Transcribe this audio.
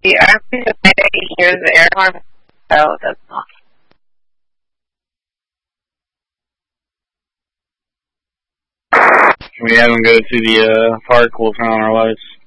the Army of hears the air horn. Oh, that's not. Can we have him go to the park? We'll turn on our lights.